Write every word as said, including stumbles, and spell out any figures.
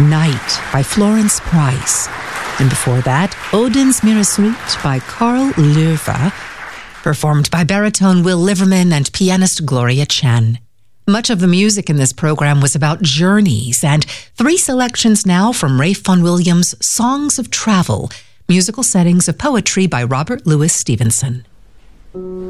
Night by Florence Price. And before that, Odin's Meeresritt by Carl Löwe, performed by baritone Will Liverman and pianist Gloria Chen. Much of the music in this program was about journeys, and three selections now from Ralph Vaughan Williams' Songs of Travel, musical settings of poetry by Robert Louis Stevenson.